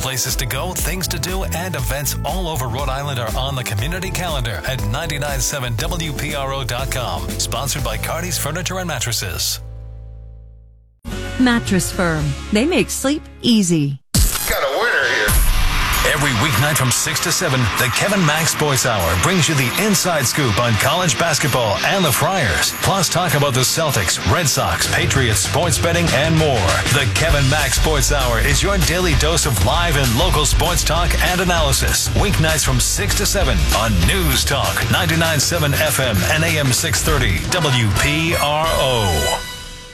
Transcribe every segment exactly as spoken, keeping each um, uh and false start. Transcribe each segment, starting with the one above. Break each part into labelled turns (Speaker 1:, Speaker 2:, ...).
Speaker 1: Places to go, things to do, and events all over Rhode Island are on the community calendar at nine nine seven W P R O dot com. Sponsored by Cardi's Furniture and Mattresses.
Speaker 2: Mattress Firm. They make sleep easy.
Speaker 3: Got a winner here.
Speaker 1: Every weeknight from six to seven, the Kevin Mack Sports Hour brings you the inside scoop on college basketball and the Friars. Plus talk about the Celtics, Red Sox, Patriots, sports betting, and more. The Kevin Mack Sports Hour is your daily dose of live and local sports talk and analysis. Weeknights from six to seven on News Talk, ninety-nine point seven F M and A M six thirty W P R O.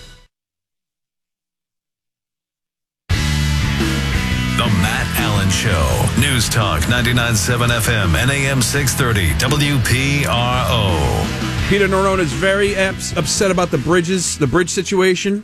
Speaker 1: The Matt Allen Show. News Talk, ninety-nine point seven F M and A M six thirty W P R O.
Speaker 4: Peter Nerone is very ups- upset about the bridges, the bridge situation.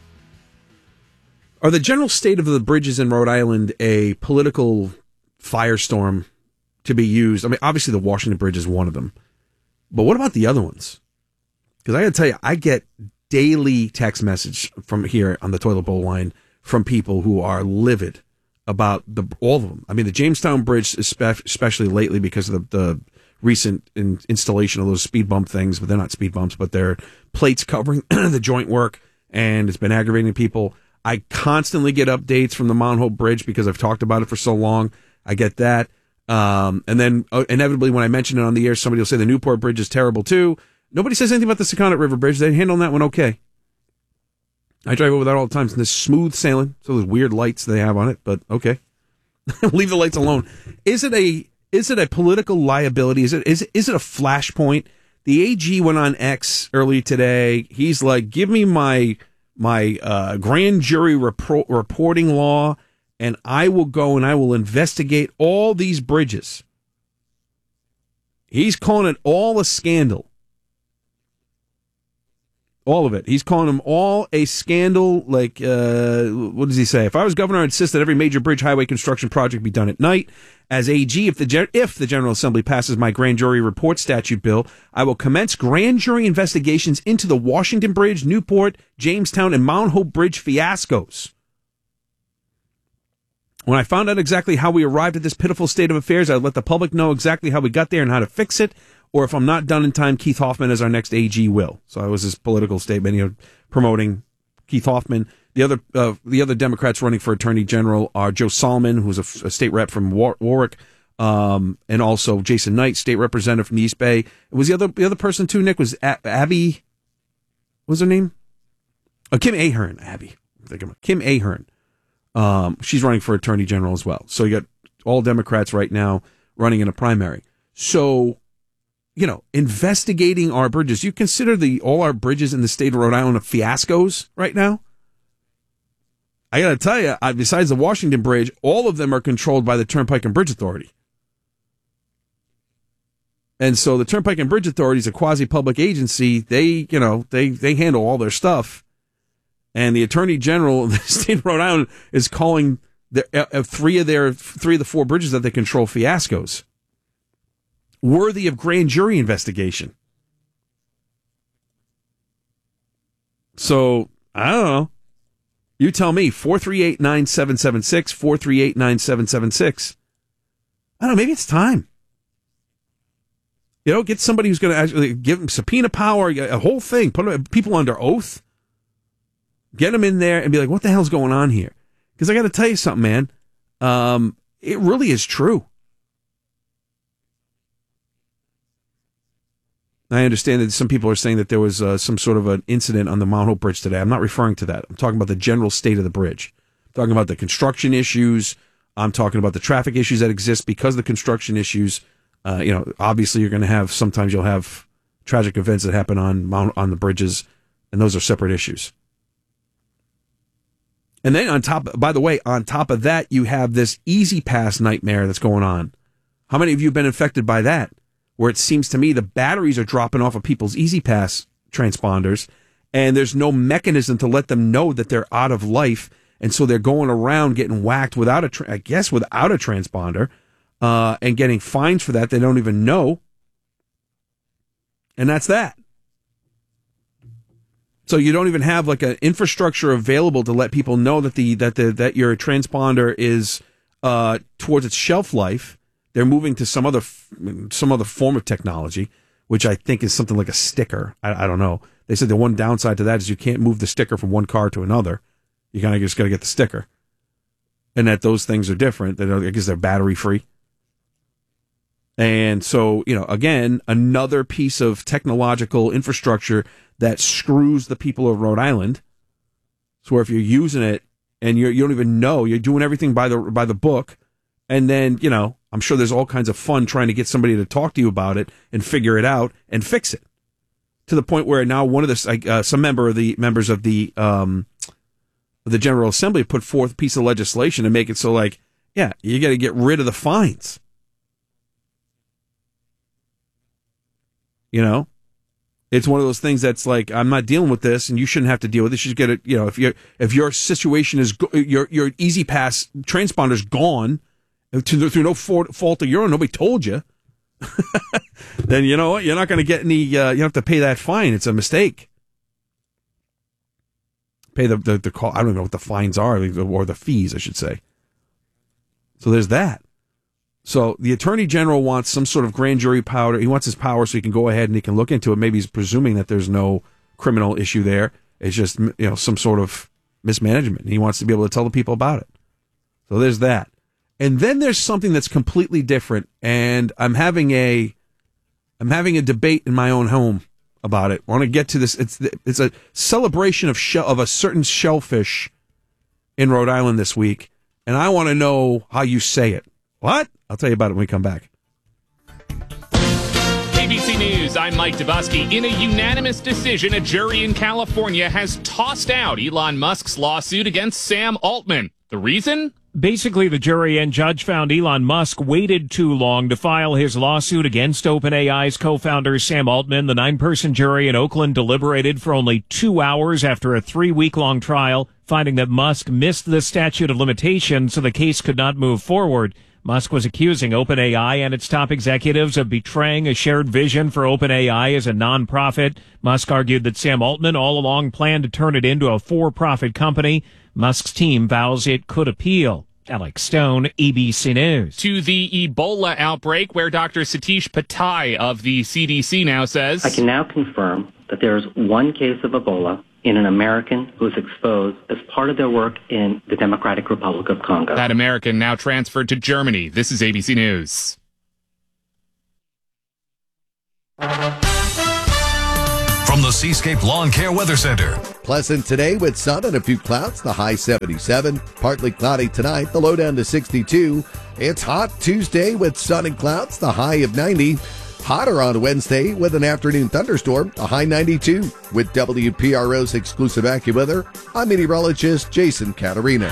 Speaker 4: Are the general state of the bridges in Rhode Island a political firestorm to be used? I mean, obviously the Washington Bridge is one of them. But what about the other ones? Because I got to tell you, I get daily text message from here on the toilet bowl line from people who are livid about the all of them. I mean, the Jamestown Bridge, especially lately because of the, the recent in, installation of those speed bump things, but they're not speed bumps, but they're plates covering the joint work, and it's been aggravating people. I constantly get updates from the Mount Hope Bridge because I've talked about it for so long. I get that. Um, and then uh, inevitably when I mention it on the air, somebody will say the Newport Bridge is terrible too. Nobody says anything about the Sakonnet River Bridge. They handle that one okay. I drive over that all the time. It's this smooth sailing, so those weird lights they have on it, but okay. Leave the lights alone. Is it a is it a political liability? Is it is it, is it a flashpoint? The A G went on X earlier today. He's like, give me my my uh, grand jury repro- reporting law, and I will go and I will investigate all these bridges. He's calling it all a scandal. All of it. He's calling them all a scandal. Like, uh, what does he say? If I was governor, I'd insist that every major bridge highway construction project be done at night. As A G, if the if the General Assembly passes my grand jury report statute bill, I will commence grand jury investigations into the Washington Bridge, Newport, Jamestown, and Mount Hope Bridge fiascos. When I found out exactly how we arrived at this pitiful state of affairs, I'd let the public know exactly how we got there and how to fix it. Or if I'm not done in time, Keith Hoffman as our next A G will. So that was his political statement, you know, promoting Keith Hoffman. The other uh, the other Democrats running for Attorney General are Joe Solomon, who's a, a state rep from War- Warwick, um, and also Jason Knight, state representative from the East Bay. It was the other the other person too, Nick, was a- Abby. What was her name? Oh, Kim Ahern. Abby. I'm thinking about Kim Ahern. Um, she's running for Attorney General as well. So you got all Democrats right now running in a primary. So, you know, investigating our bridges. You consider the all our bridges in the state of Rhode Island a fiascos right now? I got to tell you, besides the Washington Bridge, all of them are controlled by the Turnpike and Bridge Authority. And so the Turnpike and Bridge Authority is a quasi-public agency. They, you know, they, they handle all their stuff. And the Attorney General of the state of Rhode Island is calling the, uh, three of their three of the four bridges that they control fiascos, worthy of grand jury investigation. So, I don't know. You tell me, four three eight, nine seven seven six, four three eight, nine seven seven six. I don't know, maybe it's time. You know, get somebody who's going to actually give them subpoena power, a whole thing, put people under oath, get them in there and be like, what the hell's going on here? Because I got to tell you something, man. Um, it really is true. I understand that some people are saying that there was uh, some sort of an incident on the Mount Hope Bridge today. I'm not referring to that. I'm talking about the general state of the bridge. I'm talking about the construction issues. I'm talking about the traffic issues that exist because of the construction issues. Uh, you know, obviously you're going to have, sometimes you'll have tragic events that happen on Mount, on the bridges, and those are separate issues. And then on top, by the way, on top of that, you have this Easy Pass nightmare that's going on. How many of you have been infected by that? Where it seems to me the batteries are dropping off of people's Easy Pass transponders, and there's no mechanism to let them know that they're out of life, and so they're going around getting whacked without a, tra- I guess, without a transponder, uh, and getting fines for that they don't even know, and that's that. So you don't even have like an infrastructure available to let people know that the that the that your transponder is uh, towards its shelf life. They're moving to some other some other form of technology, which I think is something like a sticker. I, I don't know. They said the one downside to that is you can't move the sticker from one car to another. You kind of just got to get the sticker, and that those things are different. That I guess they're battery free. And so, you know, again, another piece of technological infrastructure that screws the people of Rhode Island. So where if you're using it and you're, you don't even know, you're doing everything by the by the book, and then, you know, I'm sure there's all kinds of fun trying to get somebody to talk to you about it and figure it out and fix it. To the point where now one of the uh, some member of the members of the um, of the General Assembly put forth a piece of legislation to make it so, like, yeah, you got to get rid of the fines. You know, it's one of those things that's like, I'm not dealing with this, and you shouldn't have to deal with this. You should get it. You know, if your if your situation is go- your your Easy Pass transponder's gone to, through no fault of your own, nobody told you. Then you know what? You're not going to get any. Uh, you have to pay that fine. It's a mistake. Pay the the, the call. I don't even know what the fines are, or the fees, I should say. So there's that. So the Attorney General wants some sort of grand jury power. He wants his power so he can go ahead and he can look into it. Maybe he's presuming that there's no criminal issue there. It's just, you know, some sort of mismanagement. He wants to be able to tell the people about it. So there's that. And then there's something that's completely different. And I'm having a, I'm having a debate in my own home about it. I want to get to this. It's it's a celebration of shell, of a certain shellfish in Rhode Island this week, and I want to know how you say it. What? I'll tell you about it when we come back.
Speaker 3: A B C News, I'm Mike Dubusky. In a unanimous decision, a jury in California has tossed out Elon Musk's lawsuit against Sam Altman. The reason?
Speaker 5: Basically, the jury and judge found Elon Musk waited too long to file his lawsuit against OpenAI's co-founder Sam Altman. The nine-person jury in Oakland deliberated for only two hours after a three-week-long trial, finding that Musk missed the statute of limitations, so the case could not move forward. Musk was accusing OpenAI and its top executives of betraying a shared vision for OpenAI as a nonprofit. Musk argued that Sam Altman all along planned to turn it into a for-profit company. Musk's team vows it could appeal. Alex Stone, A B C News.
Speaker 3: To the Ebola outbreak, where Doctor Satish Patai of the C D C now says,
Speaker 6: I can now confirm that there is one case of Ebola in an American who was exposed as part of their work in the Democratic Republic of Congo.
Speaker 3: That American now transferred to Germany. This is A B C News.
Speaker 1: From the Seascape Lawn Care Weather Center.
Speaker 7: Pleasant today with sun and a few clouds, the high seventy-seven. Partly cloudy tonight, the low down to sixty-two. It's hot Tuesday with sun and clouds, the high of ninety. Hotter on Wednesday with an afternoon thunderstorm, a high ninety-two. With W P R O's exclusive AccuWeather, I'm meteorologist Jason Caterina.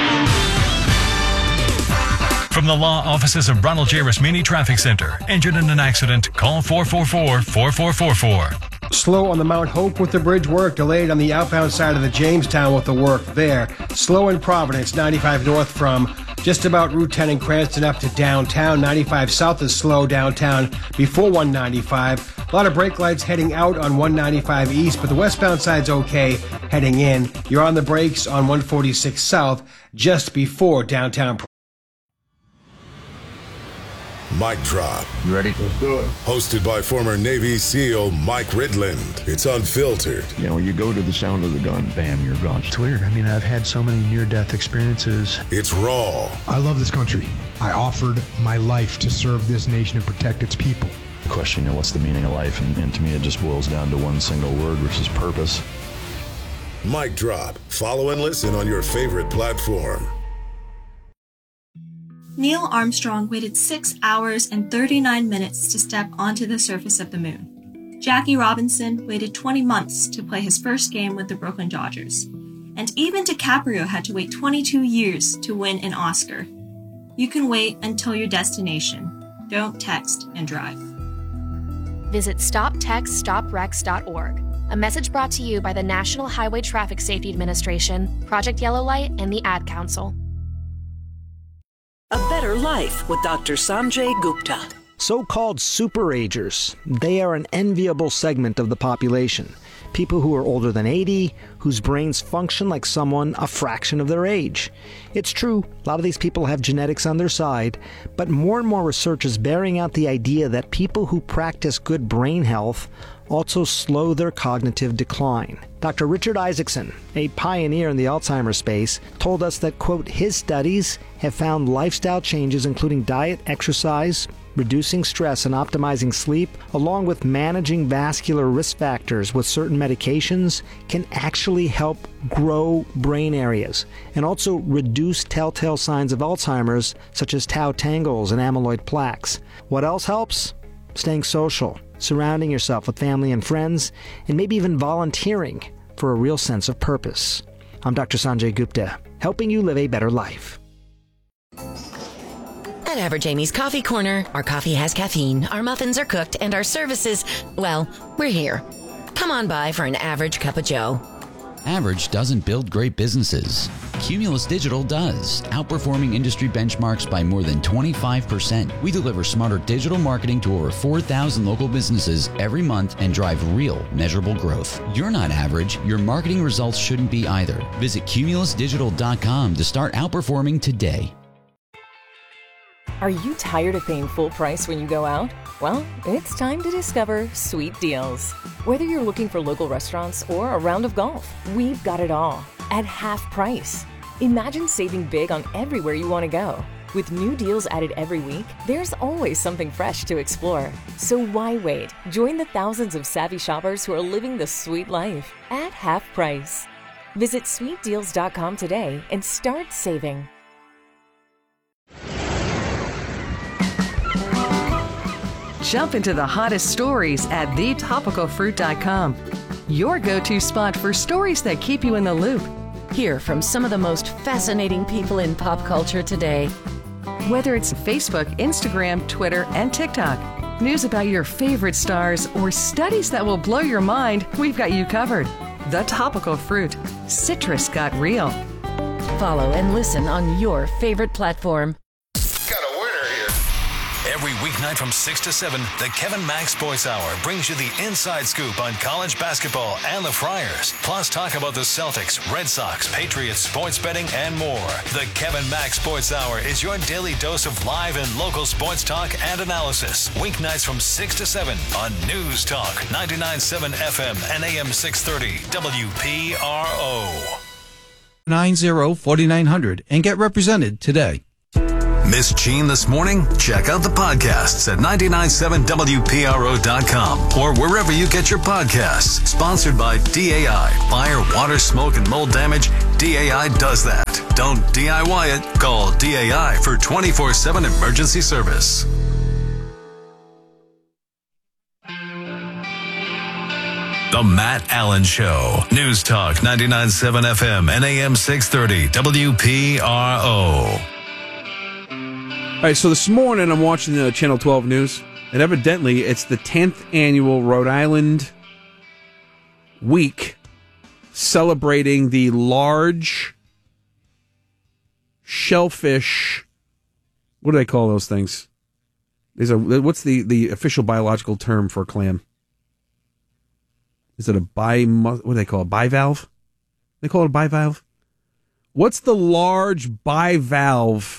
Speaker 1: From the law offices of Ronald J. Rasmini Traffic Center. Injured in an accident? Call four four four, four four four four.
Speaker 8: Slow on the Mount Hope with the bridge work. Delayed on the outbound side of the Jamestown with the work there. Slow in Providence, ninety-five north from just about Route ten in Cranston up to downtown. ninety-five south is slow downtown before one ninety-five. A lot of brake lights heading out on one ninety-five east, but the westbound side's okay heading in. You're on the brakes on one forty-six south just before downtown.
Speaker 9: Mic Drop.
Speaker 10: You ready? Let's do it.
Speaker 9: Hosted by former Navy SEAL Mike Ridland. It's unfiltered.
Speaker 10: You know, you go to the sound of the gun, bam, you're gone.
Speaker 11: It's weird. I mean, I've had so many near-death experiences.
Speaker 9: It's raw.
Speaker 12: I love this country. I offered my life to serve this nation and protect its people.
Speaker 11: The question, you know, what's the meaning of life? And, and to me, it just boils down to one single word, which is purpose.
Speaker 9: Mic Drop. Follow and listen on your favorite platform.
Speaker 13: Neil Armstrong waited six hours and thirty-nine minutes to step onto the surface of the moon. Jackie Robinson waited twenty months to play his first game with the Brooklyn Dodgers. And even DiCaprio had to wait twenty-two years to win an Oscar. You can wait until your destination. Don't text and drive.
Speaker 14: Visit stop text stop wrecks dot org. A message brought to you by the National Highway Traffic Safety Administration, Project Yellow Light, and the Ad Council.
Speaker 15: A better life with Doctor Sanjay Gupta.
Speaker 16: So-called superagers, they are an enviable segment of the population. people who are older than eighty, whose brains function like someone a fraction of their age. It's true, a lot of these people have genetics on their side, but more and more research is bearing out the idea that people who practice good brain health also slow their cognitive decline. Doctor Richard Isaacson, a pioneer in the Alzheimer's space, told us that, quote, his studies have found lifestyle changes including diet, exercise, reducing stress and optimizing sleep, along with managing vascular risk factors with certain medications, can actually help grow brain areas and also reduce telltale signs of Alzheimer's, such as tau tangles and amyloid plaques. What else helps? Staying social, surrounding yourself with family and friends, and maybe even volunteering for a real sense of purpose. I'm Doctor Sanjay Gupta, helping you live a better life.
Speaker 17: At Average Amy's Coffee Corner, our coffee has caffeine, our muffins are cooked, and our services, well, we're here. Come on by for an average cup of joe.
Speaker 18: Average doesn't build great businesses. Cumulus Digital does, outperforming industry benchmarks by more than twenty-five percent. We deliver smarter digital marketing to over four thousand local businesses every month and drive real, measurable growth. You're not average. Your marketing results shouldn't be either. Visit cumulus digital dot com to start outperforming today.
Speaker 19: Are you tired of paying full price when you go out? Well, it's time to discover Sweet Deals. Whether you're looking for local restaurants or a round of golf, we've got it all at half price. Imagine saving big on everywhere you want to go. With new deals added every week, there's always something fresh to explore. So why wait? Join the thousands of savvy shoppers who are living the sweet life at half price. Visit sweet deals dot com today and start saving.
Speaker 2: Jump into the hottest stories at the topical fruit dot com. Your go-to spot for stories that keep you in the loop.
Speaker 17: Hear from some of the most fascinating people in pop culture today.
Speaker 2: Whether it's Facebook, Instagram, Twitter, and TikTok, news about your favorite stars, or studies that will blow your mind, we've got you covered. The Topical Fruit. Citrus got real.
Speaker 17: Follow and listen on your favorite platform.
Speaker 1: Every weeknight from six to seven, the Kevin Max Sports Hour brings you the inside scoop on college basketball and the Friars. Plus, talk about the Celtics, Red Sox, Patriots, sports betting, and more. The Kevin Max Sports Hour is your daily dose of live and local sports talk and analysis. Weeknights from six to seven on News Talk, ninety-nine point seven F M and A M six thirty W P R O.
Speaker 20: nine zero, four nine zero zero and get represented today.
Speaker 1: Miss Jean this morning? Check out the podcasts at nine nine seven W P R O dot com or wherever you get your podcasts. Sponsored by D A I. Fire, water, smoke, and mold damage. D A I does that. Don't D I Y it. Call D A I for twenty-four seven emergency service. The Matt Allen Show. News Talk ninety-nine point seven F M and A M six thirty W P R O.
Speaker 4: All right, so this morning I'm watching the Channel twelve News, and evidently it's the tenth annual Rhode Island Week celebrating the large shellfish. What do they call those things? There's a, what's the, the official biological term for a clam? Is it a bi? What do they call it? Bivalve? They call it a bivalve? What's the large bivalve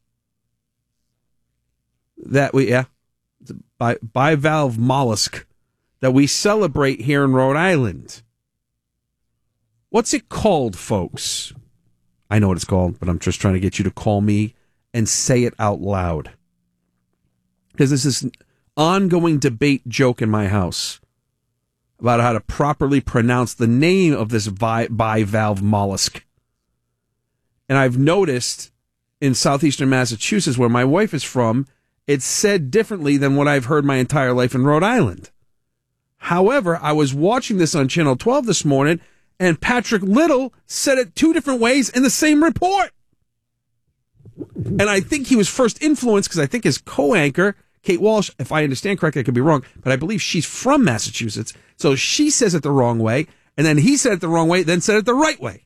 Speaker 4: that we, yeah, it's a bi, bivalve mollusk that we celebrate here in Rhode Island? What's it called, folks? I know what it's called, but I'm just trying to get you to call me and say it out loud. Because this is an ongoing debate joke in my house about how to properly pronounce the name of this bi- bivalve mollusk. And I've noticed in southeastern Massachusetts, where my wife is from, it's said differently than what I've heard my entire life in Rhode Island. However, I was watching this on Channel twelve this morning, and Patrick Little said it two different ways in the same report. And I think he was first influenced because I think his co-anchor, Kate Walsh, if I understand correctly, I could be wrong, but I believe she's from Massachusetts. So she says it the wrong way, and then he said it the wrong way, then said it the right way.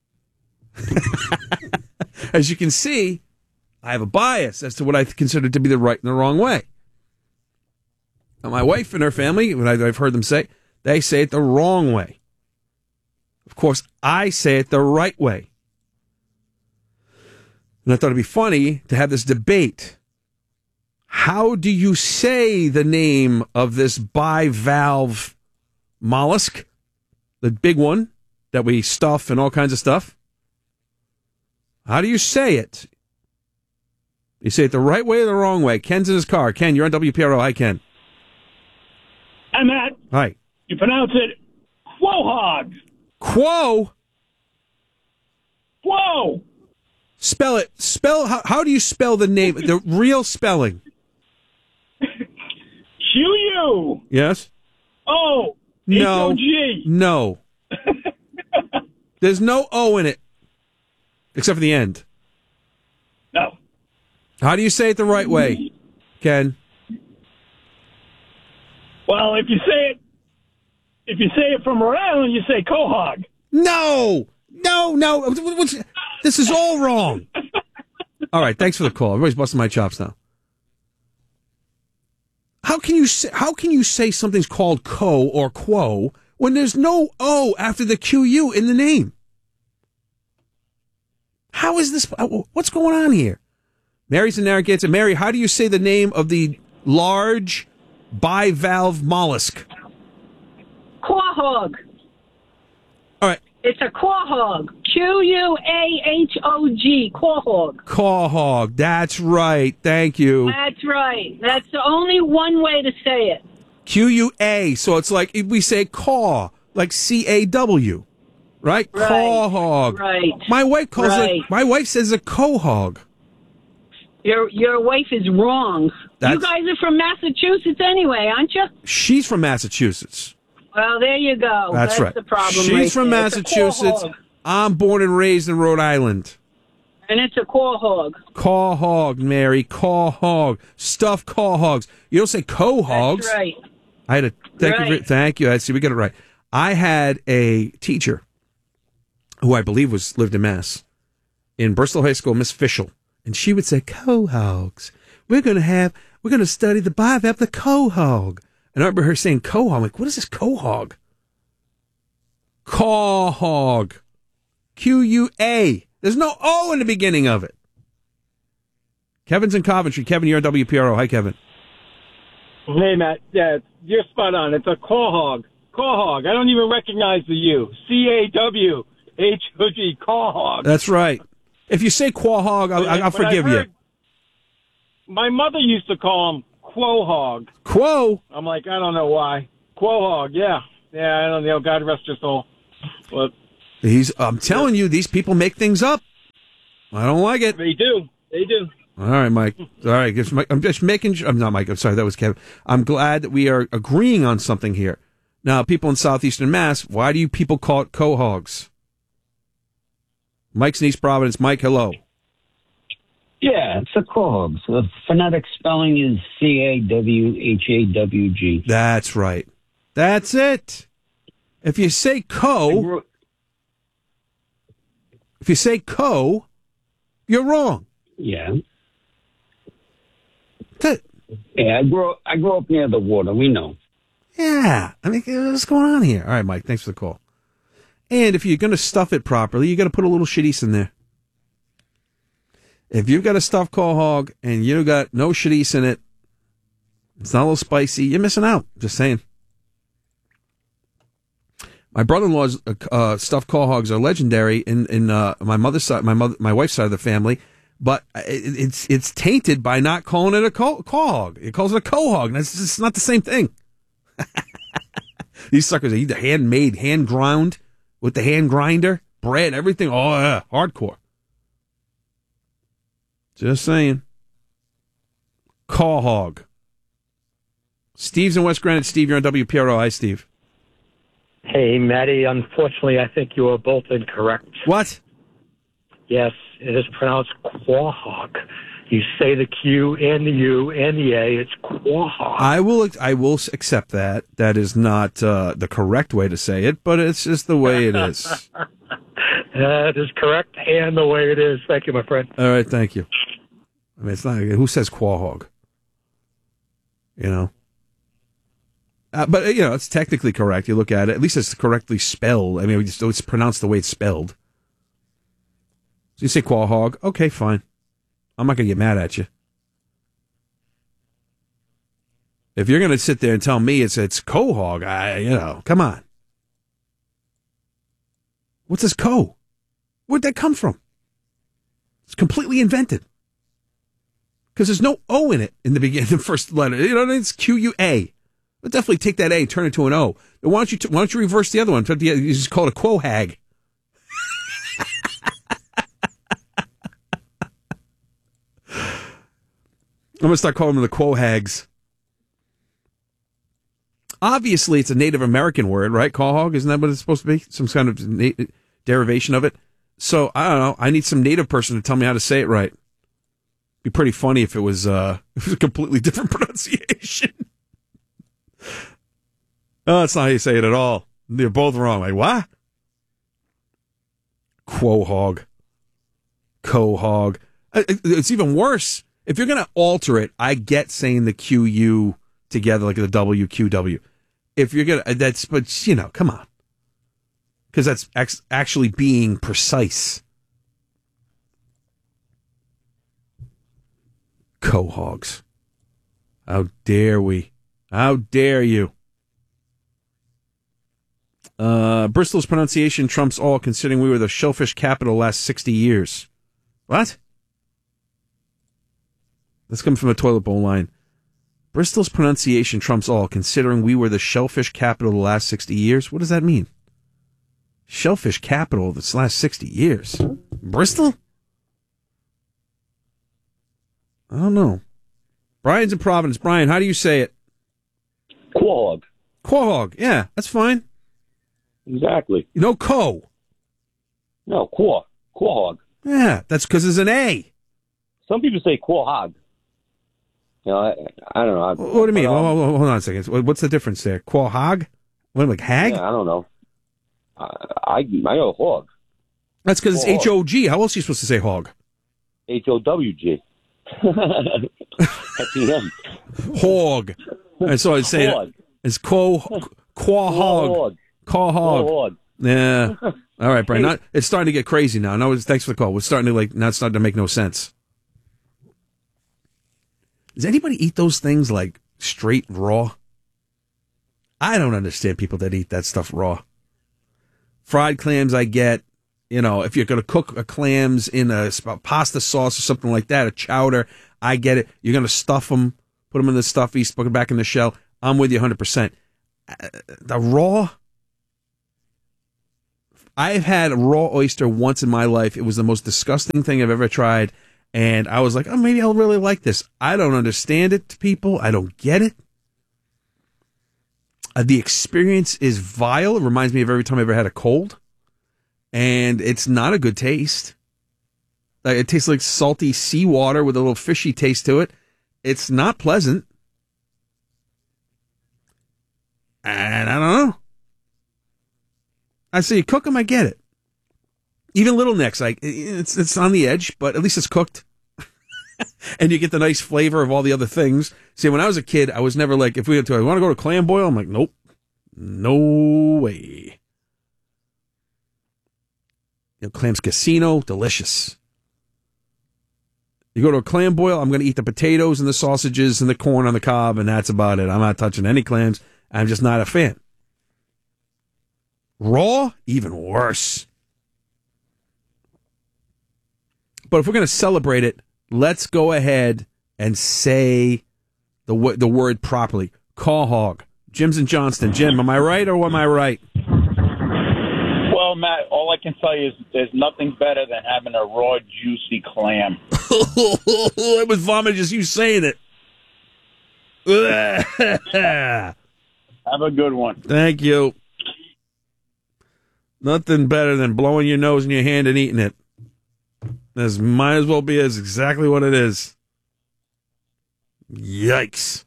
Speaker 4: As you can see, I have a bias as to what I consider to be the right and the wrong way. Now, my wife and her family, what I've heard them say, They say it the wrong way. Of course, I say it the right way. And I thought it'd be funny to have this debate. How do you say the name of this bivalve mollusk? The big one that we stuff and all kinds of stuff? How do you say it? You say it the right way or the wrong way? Ken's in his car. Ken, you're on W P R O. Hi, Ken.
Speaker 21: Hi, Matt.
Speaker 4: Hi.
Speaker 21: You pronounce it quahog.
Speaker 4: Quo?
Speaker 21: Whoa.
Speaker 4: Spell it. Spell. How, how do you spell the name? The real spelling.
Speaker 21: Q U.
Speaker 4: Yes?
Speaker 21: O.
Speaker 4: No.
Speaker 21: H O G.
Speaker 4: No. There's no O in it. Except for the end.
Speaker 21: No.
Speaker 4: How do you say it the right way, Ken?
Speaker 21: Well, if you say it, if you say it from Rhode Island, you say quahog.
Speaker 4: No, no, no. What's, this is all wrong. All right, thanks for the call. Everybody's busting my chops now. How can you say, how can you say something's called co or quo when there's no O after the Q U in the name? How is this? What's going on here? Mary's in Narragansett. Mary, how do you say the name of the large bivalve mollusk?
Speaker 22: Quahog.
Speaker 4: All right.
Speaker 22: It's a quahog. Q U A H O G. Quahog.
Speaker 4: Quahog. That's right. Thank you.
Speaker 22: That's right. That's the only one way to say it.
Speaker 4: Q U A. So it's like if we say caw, like C A W. Right?
Speaker 22: Right.
Speaker 4: Quahog.
Speaker 22: Right.
Speaker 4: My wife calls
Speaker 22: right.
Speaker 4: it, my wife says a quahog.
Speaker 22: Your your wife is wrong.
Speaker 4: That's,
Speaker 22: you guys are from Massachusetts anyway, aren't you?
Speaker 4: She's from Massachusetts.
Speaker 22: Well, there you go.
Speaker 4: That's,
Speaker 22: That's
Speaker 4: right.
Speaker 22: the problem.
Speaker 4: She's
Speaker 22: right
Speaker 4: from
Speaker 22: there.
Speaker 4: Massachusetts. I'm born and raised in Rhode Island.
Speaker 22: And it's a quahog.
Speaker 4: Quahog, Mary. Quahog. Stuffed quahogs. You don't say quahogs.
Speaker 22: That's right.
Speaker 4: I had a thank
Speaker 22: right.
Speaker 4: you. For, thank you. I see. We got it right. I had a teacher who I believe was lived in Mass in Bristol High School, Miss Fischel, and she would say quahogs. We're gonna have. We're gonna study the bivalve, the quahog. And I remember her saying quahog. I'm like, what is this quahog? Quahog. Q U A. There's no O in the beginning of it. Kevin's in Coventry. Kevin, you're on W P R O. Hi, Kevin.
Speaker 21: Hey, Matt. Yeah, you're spot on. It's a quahog. Quahog. I don't even recognize the U. C A W H O G. Quahog.
Speaker 4: That's right. If you say quahog, I'll, I'll forgive you.
Speaker 21: My mother used to call him quahog.
Speaker 4: Quo?
Speaker 21: I'm like, I don't know why. Quahog, yeah. Yeah, I don't know. God rest your soul. But
Speaker 4: He's, I'm telling you, these people make things up. I don't like it.
Speaker 21: They do. They do.
Speaker 4: All right, Mike. All right. I'm just making sure. I'm not Mike. I'm sorry. That was Kevin. I'm glad that we are agreeing on something here. Now, people in southeastern Mass, why do you people call it quahogs? Mike's in East Providence. Mike, hello.
Speaker 23: Yeah, it's a quahog. So the phonetic spelling is C A W H A W G.
Speaker 4: That's right. That's it. If you say co, if you say co, you're wrong.
Speaker 23: Yeah.
Speaker 4: That,
Speaker 23: yeah, I grew I grew up near the water. We know.
Speaker 4: Yeah. I mean, what's going on here? All right, Mike, thanks for the call. And if you're going to stuff it properly, you got to put a little shitties in there. If you've got a stuffed quahog and you got no shitties in it, it's not a little spicy, you're missing out. Just saying. My brother-in-law's uh, stuffed quahogs are legendary in in uh, my mother's side, my mother, my wife's side of the family. But it, it's it's tainted by not calling it a quahog. It calls it a quahog, and it's just not the same thing. These suckers are either handmade, hand ground with the hand grinder, bread, everything. Oh, yeah, hardcore. Just saying. Quahog. Steve's in West Greenwich. Steve, you're on W P R O. Hi, Steve.
Speaker 24: Hey, Matty. Unfortunately, I think you are both incorrect.
Speaker 4: What?
Speaker 24: Yes, it is pronounced quahog. You say the Q and the U and the A. It's quahog.
Speaker 4: I will. I will accept that. That is not uh, the correct way to say it, but it's just the way it is.
Speaker 24: That is correct, and the way it is. Thank you, my friend.
Speaker 4: All right, thank you. I mean, it's not. Who says quahog? You know. Uh, but, you know, it's technically correct. You look at it. At least it's correctly spelled. I mean, it's, it's pronounced the way it's spelled. So you say quahog. Okay, fine. I'm not going to get mad at you. If you're going to sit there and tell me it's it's quahog, I, you know, come on. What's this co? Where'd that come from? It's completely invented. Because there's no O in it in the beginning, the first letter. You know, it's Q U A. But definitely take that A and turn it to an O. Why don't you, t- why don't you reverse the other one? You just call it a quahag. I'm going to start calling them the quahags. Obviously, it's a Native American word, right? Quahog, isn't that what it's supposed to be? Some kind of na- derivation of it. So, I don't know. I need some native person to tell me how to say it right. Be pretty funny if it was, uh, if it was a completely different pronunciation. Oh, that's not how you say it at all. They're both wrong. Like, what? Quahog. Quahog. It's even worse. If you're going to alter it, I get saying the Q U together, like the W Q W. If you're going to, that's, but, you know, come on. Because that's ex- actually being precise. Quahogs. How dare we? How dare you? Uh, Bristol's pronunciation trumps all, considering we were the shellfish capital last sixty years. What? That's coming from a toilet bowl line. Bristol's pronunciation trumps all, considering we were the shellfish capital the last sixty years. What does that mean? Shellfish capital this last sixty years? Bristol? I don't know. Brian's in Providence. Brian, how do you say it?
Speaker 3: Quahog.
Speaker 4: Quahog. Yeah, that's fine.
Speaker 3: Exactly.
Speaker 4: No co.
Speaker 3: No, quah. Quahog.
Speaker 4: Yeah, that's because there's an A.
Speaker 3: Some people say quahog. You know, I, I don't know. I,
Speaker 4: what do you mean?
Speaker 3: Um,
Speaker 4: hold, hold, hold on a second. What's the difference there? Quahog? What, like hag?
Speaker 3: Yeah, I don't know. I I, I know hog.
Speaker 4: That's because it's H O G. How else are you supposed to say hog?
Speaker 3: H O W G. At the end.
Speaker 4: Hog. And so I'd say it, it's quo, quahog. Quahog. Yeah. All right, Brian. Now, it's starting to get crazy now. No, thanks for the call. We're starting to like, now it's starting to make no sense. Does anybody eat those things like straight raw? I don't understand people that eat that stuff raw. Fried clams, I get. You know, if you're going to cook a clams in a pasta sauce or something like that, a chowder, I get it. You're going to stuff them, put them in the stuffies, put them back in the shell. I'm with you one hundred percent. Uh, the raw, I've had a raw oyster once in my life. It was the most disgusting thing I've ever tried. And I was like, oh, maybe I'll really like this. I don't understand it to people. I don't get it. Uh, the experience is vile. It reminds me of every time I ever had a cold. And it's not a good taste. Like, it tastes like salty seawater with a little fishy taste to it. It's not pleasant. And I don't know. I say you cook them, I get it. Even little necks, like it's it's on the edge, but at least it's cooked. And you get the nice flavor of all the other things. See, when I was a kid, I was never like, if we had to, I want to go to clam boil. I'm like, nope, no way. You know, Clams Casino, delicious. You go to a clam boil, I'm going to eat the potatoes and the sausages and the corn on the cob, and that's about it. I'm not touching any clams. I'm just not a fan. Raw, even worse. But if we're going to celebrate it, let's go ahead and say the w- the word properly. Quahog. Jim's in Johnston. Jim, am I right or am I right?
Speaker 5: Well, Matt, all I can tell you is there's nothing better than having a raw, juicy clam.
Speaker 4: It was vomit just you saying it.
Speaker 5: Have a good one.
Speaker 4: Thank you. Nothing better than blowing your nose in your hand and eating it. This might as well be as exactly what it is. Yikes.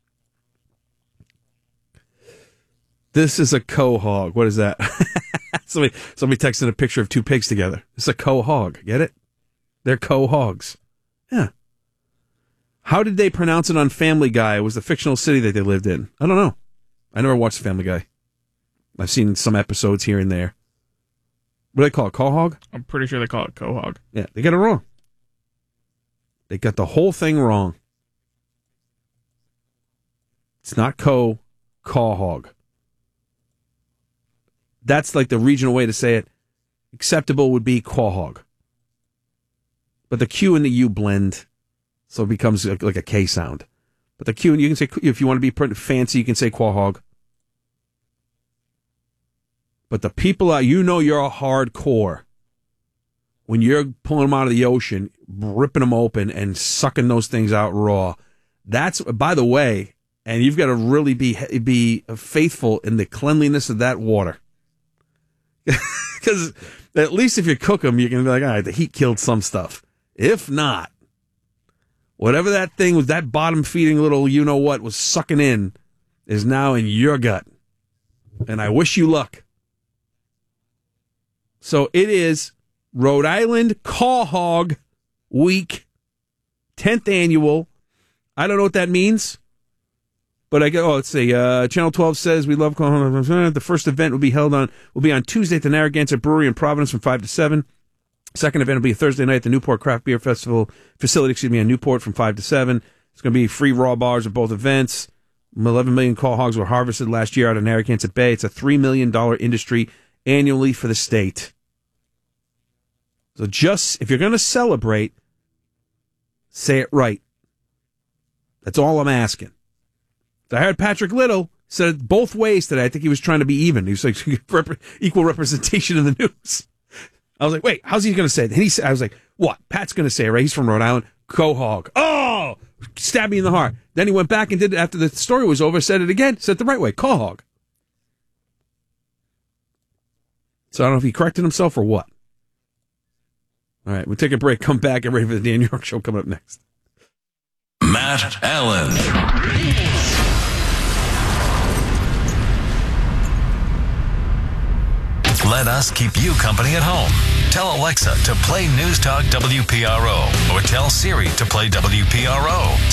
Speaker 4: This is a quahog. What is that? somebody, somebody texted a picture of two pigs together. It's a quahog. Get it? They're quahogs. Yeah. How did they pronounce it on Family Guy? It was the fictional city that they lived in. I don't know. I never watched Family Guy. I've seen some episodes here and there. What do they call it? Quahog?
Speaker 6: I'm pretty sure they call it Quahog.
Speaker 4: Yeah, they got it wrong. They got the whole thing wrong. It's not co, Quahog. That's like the regional way to say it. Acceptable would be Quahog. But the Q and the U blend, so it becomes like, like a K sound. But the Q, and you can say, if you want to be pretty fancy, you can say Quahog. But the people out, you know you're a hardcore when you're pulling them out of the ocean, ripping them open and sucking those things out raw. That's, by the way, and you've got to really be be faithful in the cleanliness of that water. Because at least if you cook them, you can be like, all right, the heat killed some stuff. If not, whatever that thing was, that bottom feeding little you-know-what was sucking in is now in your gut. And I wish you luck. So it is Rhode Island Quahog Week, tenth annual. I don't know what that means. But I go, oh, let's see. Uh, Channel twelve says we love Quahog. The first event will be held on, will be on Tuesday at the Narragansett Brewery in Providence from five to seven. Second event will be a Thursday night at the Newport Craft Beer Festival facility, excuse me, in Newport from five to seven. It's going to be free raw bars at both events. eleven million quahogs were harvested last year out of Narragansett Bay. It's a three million dollars industry annually for the state. So just, if you're going to celebrate, say it right. That's all I'm asking. I heard Patrick Little said it both ways today. I think he was trying to be even. He was like, equal representation in the news. I was like, wait, how's he going to say it? And he said, I was like, what? Pat's going to say it, right? He's from Rhode Island. Quahog. Oh! Stabbed me in the heart. Then he went back and did it after the story was over, said it again, said it the right way. Quahog. So I don't know if he corrected himself or what. All right, we'll take a break. Come back. Get ready for the Dan York Show coming up next.
Speaker 1: Matt Allen. Let us keep you company at home. Tell Alexa to play News Talk W P R O or tell Siri to play W P R O.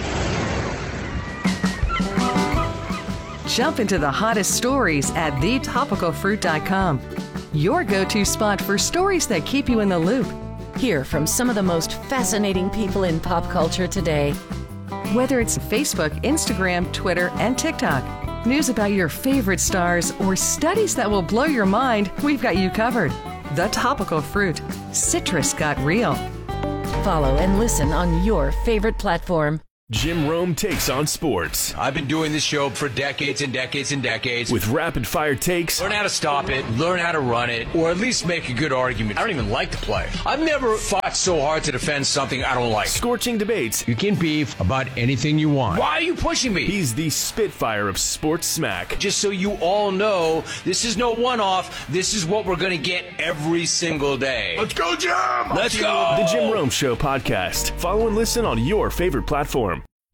Speaker 2: Jump into the hottest stories at the topical fruit dot com. Your go-to spot for stories that keep you in the loop.
Speaker 17: Hear from some of the most fascinating people in pop culture today.
Speaker 2: Whether it's Facebook, Instagram, Twitter, and TikTok, news about your favorite stars, or studies that will blow your mind, we've got you covered. The Topical Fruit. Citrus got real.
Speaker 17: Follow and listen on your favorite platform.
Speaker 7: Jim Rome takes on sports.
Speaker 8: I've been doing this show for decades and decades and decades.
Speaker 7: With rapid-fire takes.
Speaker 8: Learn how to stop it, learn how to run it, or at least make a good argument. I don't even like to play. I've never fought so hard to defend something I don't like.
Speaker 7: Scorching debates.
Speaker 8: You can beef about anything you want. Why are you pushing me?
Speaker 7: He's the Spitfire of sports smack.
Speaker 8: Just so you all know, this is no one-off. This is what we're going to get every single day.
Speaker 7: Let's go, Jim!
Speaker 8: Let's go!
Speaker 7: The Jim Rome Show podcast. Follow and listen on your favorite platform.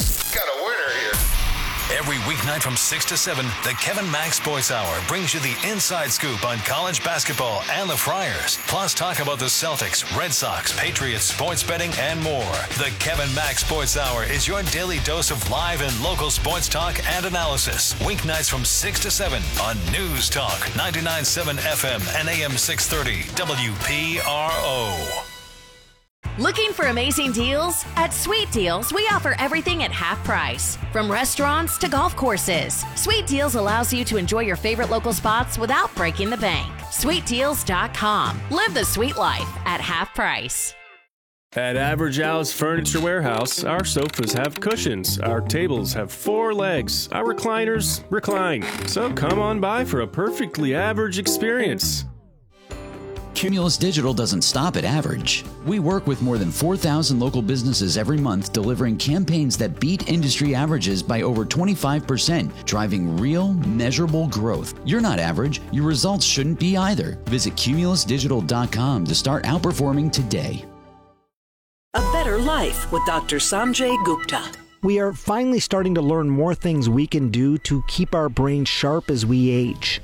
Speaker 1: Every weeknight from six to seven, the Kevin Mack Sports Hour brings you the inside scoop on college basketball and the Friars. Plus, talk about the Celtics, Red Sox, Patriots, sports betting, and more. The Kevin Mack Sports Hour is your daily dose of live and local sports talk and analysis. Weeknights from six to seven on News Talk, ninety-nine point seven F M and A M six thirty W P R O.
Speaker 10: Looking for amazing deals? At Sweet Deals, we offer everything at half price. From restaurants to golf courses, Sweet Deals allows you to enjoy your favorite local spots without breaking the bank. sweet deals dot com. Live the sweet life at half price.
Speaker 7: At Average Al's Furniture Warehouse, our sofas have cushions, our tables have four legs, our recliners recline. So come on by for a perfectly average experience.
Speaker 18: Cumulus Digital doesn't stop at average. We work with more than four thousand local businesses every month, delivering campaigns that beat industry averages by over twenty-five percent, driving real, measurable growth. You're not average. Your results shouldn't be either. Visit cumulus digital dot com to start outperforming today.
Speaker 15: A better life with Doctor Sanjay Gupta.
Speaker 16: We are finally starting to learn more things we can do to keep our brains sharp as we age.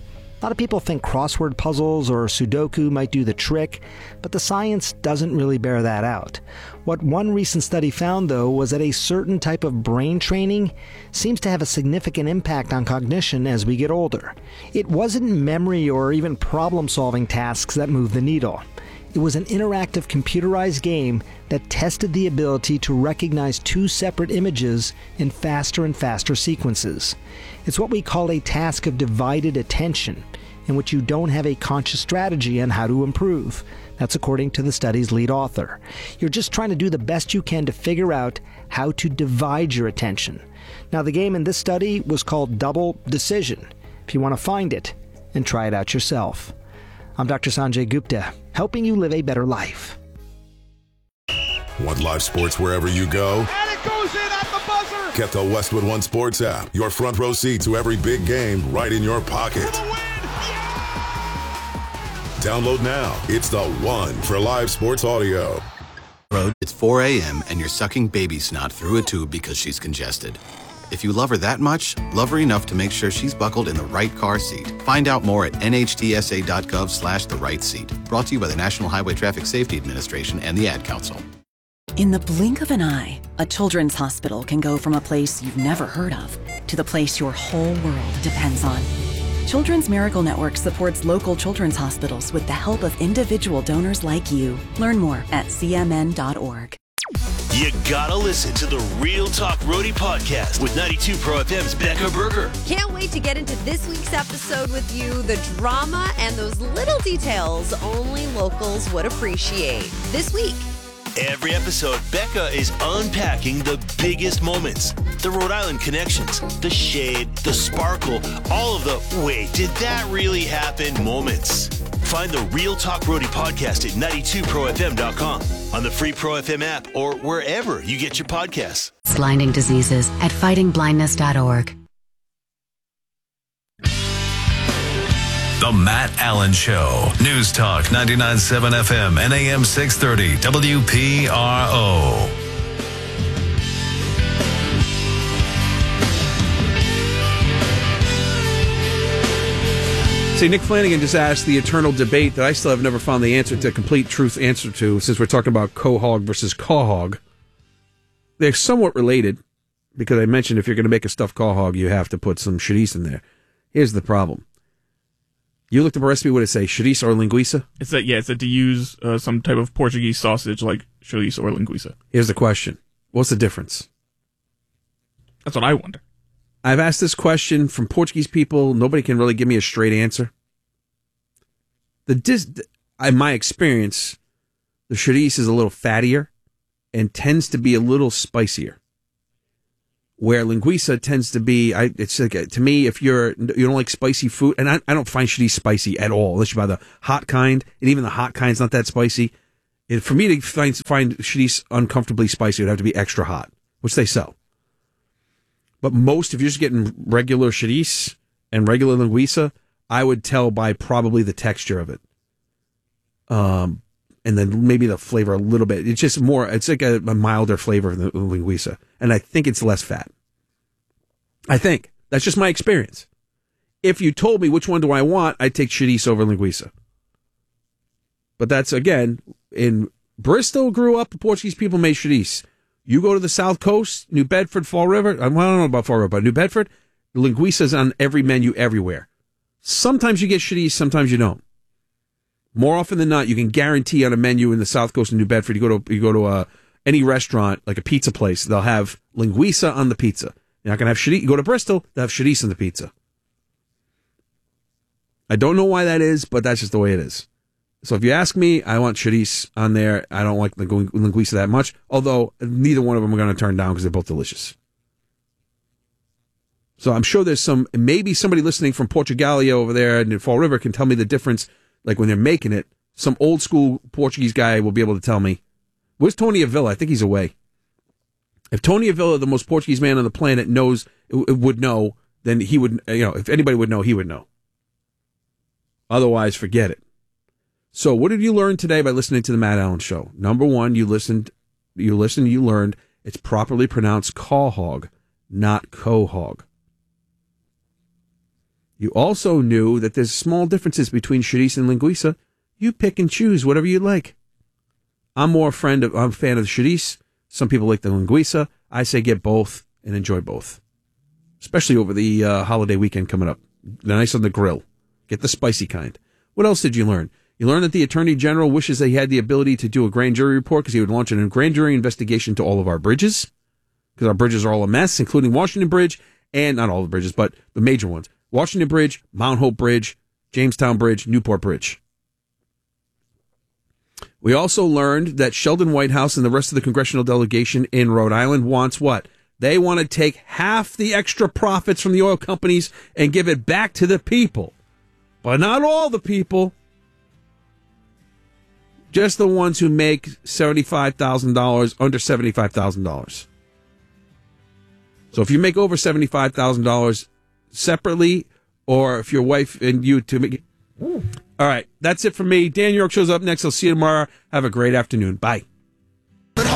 Speaker 16: A lot of people think crossword puzzles or Sudoku might do the trick, but the science doesn't really bear that out. What one recent study found, though, was that a certain type of brain training seems to have a significant impact on cognition as we get older. It wasn't memory or even problem-solving tasks that moved the needle. It was an interactive computerized game that tested the ability to recognize two separate images in faster and faster sequences. It's what we call a task of divided attention, in which you don't have a conscious strategy on how to improve. That's according to the study's lead author. You're just trying to do the best you can to figure out how to divide your attention. Now, the game in this study was called Double Decision, if you want to find it and try it out yourself. I'm Doctor Sanjay Gupta, helping you live a better life.
Speaker 6: Want live sports wherever you go?
Speaker 9: And it goes in at the buzzer!
Speaker 6: Get the Westwood One Sports app. Your front row seat to every big game right in your pocket. Download now. It's the one for live sports audio.
Speaker 11: It's four a.m. and you're sucking baby snot through a tube because she's congested. If you love her that much, love her enough to make sure she's buckled in the right car seat. Find out more at nhtsa.gov slash the right seat. Brought to you by the National Highway Traffic Safety Administration and the Ad Council.
Speaker 12: In the blink of an eye, a children's hospital can go from a place you've never heard of to the place your whole world depends on. Children's Miracle Network supports local children's hospitals with the help of individual donors like you. Learn more at c m n dot org.
Speaker 25: You gotta listen to the Real Talk Roadie podcast with ninety-two Pro F M's Becca Berger.
Speaker 26: Can't wait to get into this week's episode with you. The drama and those little details only locals would appreciate. This week.
Speaker 25: Every episode, Becca is unpacking the biggest moments. The Rhode Island connections, the shade, the sparkle, all of the wait, did that really happen moments. Find the Real Talk Roadie podcast at ninety-two pro f m dot com, on the free Pro F M app, or wherever you get your podcasts.
Speaker 27: Blinding diseases at fighting blindness dot org.
Speaker 1: The Matt Allen Show. News Talk ninety-nine point seven F M and A M six thirty W P R O.
Speaker 4: See, Nick Flanagan just asked the eternal debate that I still have never found the answer to, complete truth answer to, since we're talking about quahog versus quahog. They're somewhat related, because I mentioned if you're going to make a stuffed quahog, you have to put some chorizo in there. Here's the problem. You looked up a recipe, what did it say, chorizo or linguiça?
Speaker 28: It's that, yeah, it said to use uh, some type of Portuguese sausage like chorizo or linguiça.
Speaker 4: Here's the question. What's the difference?
Speaker 28: That's what I wonder.
Speaker 4: I've asked this question from Portuguese people. Nobody can really give me a straight answer. The dis- in my experience, the chorizo is a little fattier and tends to be a little spicier. Where linguiça tends to be, I, it's like, to me, if you're you don't like spicy food, and I, I don't find chorizo spicy at all, unless you buy the hot kind, and even the hot kind's not that spicy. And for me to find find chorizo uncomfortably spicy, it would have to be extra hot, which they sell. But most, if you're just getting regular chorizo and regular linguiça, I would tell by probably the texture of it. Um, and then maybe the flavor a little bit. It's just more, it's like a, a milder flavor of the linguiça. And I think it's less fat. I think. That's just my experience. If you told me which one do I want, I'd take chorizo over linguiça. But that's, again, in Bristol grew up, Portuguese people made chorizo. You go to the South Coast, New Bedford, Fall River, I don't know about Fall River, but New Bedford, linguiça's on every menu everywhere. Sometimes you get chorizo, sometimes you don't. More often than not, you can guarantee on a menu in the South Coast of New Bedford, you go to you go to a, any restaurant, like a pizza place, they'll have linguiça on the pizza. You're not going to have chorizo. You go to Bristol, they'll have chorizo on the pizza. I don't know why that is, but that's just the way it is. So if you ask me, I want chorizo on there. I don't like the linguiça that much, although neither one of them are going to turn down because they're both delicious. So I'm sure there's some, maybe somebody listening from Portugalia over there in Fall River can tell me the difference, like when they're making it. Some old school Portuguese guy will be able to tell me. Where's Tony Avila? I think he's away. If Tony Avila, the most Portuguese man on the planet, knows, would know, then he would, you know, if anybody would know, he would know. Otherwise, forget it. So what did you learn today by listening to the Matt Allen Show? Number one, you listened, you listened, you learned it's properly pronounced quahog, not quahog. You also knew that there's small differences between Charisse and Linguiça. You pick and choose whatever you like. I'm more a friend of, I'm a fan of the Charisse. Some people like the Linguiça. I say get both and enjoy both, especially over the uh, holiday weekend coming up. Nice on the grill. Get the spicy kind. What else did you learn? You learned that the Attorney General wishes that he had the ability to do a grand jury report because he would launch a grand jury investigation to all of our bridges, because our bridges are all a mess, including Washington Bridge, and not all the bridges, but the major ones. Washington Bridge, Mount Hope Bridge, Jamestown Bridge, Newport Bridge. We also learned that Sheldon Whitehouse and the rest of the congressional delegation in Rhode Island wants what? They want to take half the extra profits from the oil companies and give it back to the people. But not all the people. Just the ones who make seventy-five thousand dollars, under seventy-five thousand dollars. So if you make over seventy-five thousand dollars separately, or if your wife and you to make it. All right, that's it for me. Dan York shows up next. I'll see you tomorrow. Have a great afternoon. Bye.